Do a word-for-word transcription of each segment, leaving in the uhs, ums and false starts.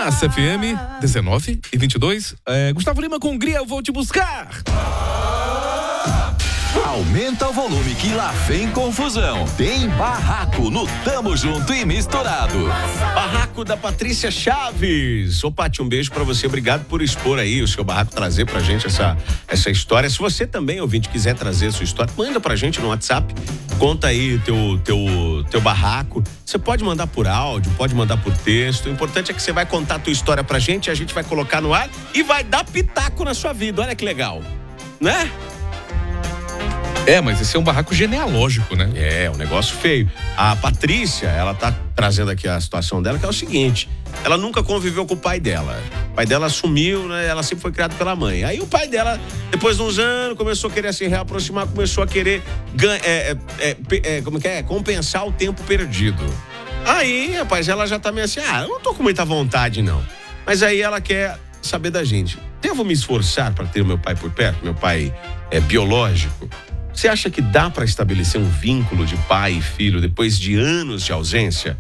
Massa F M, dezenove e vinte e dois. É, Gustavo Lima com Hungria, eu vou te buscar. Aumenta o volume que lá vem confusão. Tem barraco no Tamo Junto e Misturado. Barraco da Patrícia Chaves. Ô, Paty, um beijo pra você. Obrigado por expor aí o seu barraco, trazer pra gente essa, essa história. Se você também, ouvinte, quiser trazer a sua história, manda pra gente no WhatsApp. Conta aí o teu, teu, teu barraco. Você pode mandar por áudio, pode mandar por texto. O importante é que você vai contar a tua história pra gente, a gente vai colocar no ar e vai dar pitaco na sua vida. Olha que legal, né? É, mas esse é um barraco genealógico, né? É, um negócio feio. A Patrícia, ela tá trazendo aqui a situação dela, que é o seguinte: ela nunca conviveu com o pai dela. O pai dela sumiu, né? Ela sempre foi criada pela mãe. Aí o pai dela, depois de uns anos, começou a querer se reaproximar, começou a querer ganha, é, é, é, como que é? compensar o tempo perdido. Aí, rapaz, ela já tá meio assim, ah, eu não tô com muita vontade, não. Mas aí ela quer saber da gente. Devo me esforçar para ter o meu pai por perto? Meu pai é biológico? Você acha que dá para estabelecer um vínculo de pai e filho depois de anos de ausência?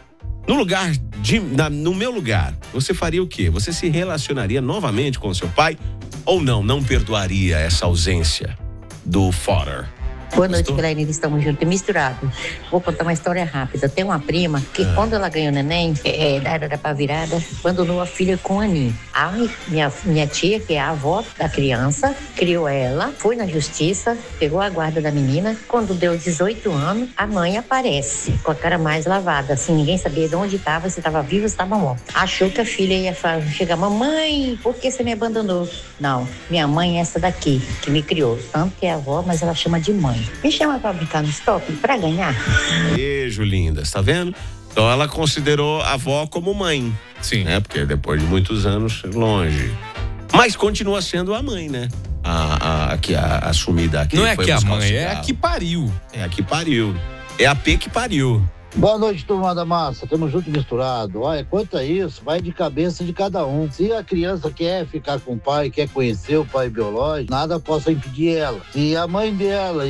No lugar de, na, no meu lugar, você faria o quê? Você se relacionaria novamente com o seu pai ou não? Não perdoaria essa ausência do father? Boa noite, galera. Estamos juntos e misturados. Vou contar uma história rápida. Tem uma prima que, ah. quando ela ganhou neném, é, da era da pá virada, abandonou a filha com um aninho. Aí, minha, minha tia, que é a avó da criança, criou ela, foi na justiça, pegou a guarda da menina. Quando deu dezoito anos, a mãe aparece com a cara mais lavada. Assim, ninguém sabia de onde estava, se estava viva ou se estava morta. Achou que a filha ia falar, chegar, mamãe, por que você me abandonou? Não, minha mãe é essa daqui, que me criou. Tanto que é a avó, mas ela chama de mãe. Me chama pra brincar no stop, pra ganhar. Beijo, linda, tá vendo? Então ela considerou a avó como mãe. Sim. Né? Porque depois de muitos anos longe. Mas continua sendo a mãe, né? A, a, a, a assumida aqui. Não é que a mãe, é a que pariu. É a que pariu. É a P que pariu. Boa noite, turma da massa. Tamo junto e misturado. Olha, quanto a isso, vai de cabeça de cada um. Se a criança quer ficar com o pai, quer conhecer o pai biológico, nada possa impedir ela. Se a mãe dela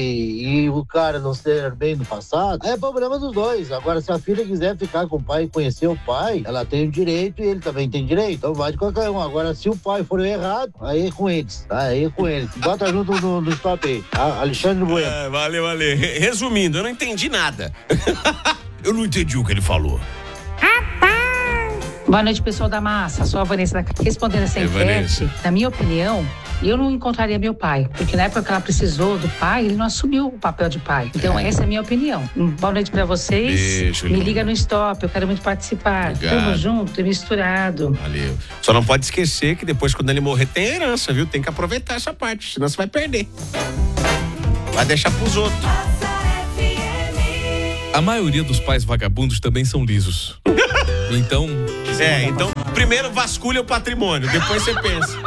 e, e o cara não ser bem no passado, aí é problema dos dois. Agora, se a filha quiser ficar com o pai e conhecer o pai, ela tem o direito e ele também tem direito. Então vai de qualquer um. Agora, se o pai for errado, aí é com eles. Tá? Aí é com eles. Bota junto no, no stop aí. Tá? Alexandre Bueno. É, valeu, valeu. Resumindo, eu não entendi nada. Eu não entendi o que ele falou. Boa noite, pessoal da massa. Sou a Vanessa. Respondendo essa é, enquete, Vanessa. na minha opinião, eu não encontraria meu pai. Porque na época que ela precisou do pai, ele não assumiu o papel de pai. Então, é. essa é a minha opinião. Boa noite pra vocês. Beijo, Me lindo. liga no stop, eu quero muito participar. Obrigado. Tamo junto e misturado. Valeu. Só não pode esquecer que depois, quando ele morrer, tem herança, viu? Tem que aproveitar essa parte, senão você vai perder. Vai deixar pros outros. A maioria dos pais vagabundos também são lisos. Então... É, então, primeiro vasculha o patrimônio, depois você pensa.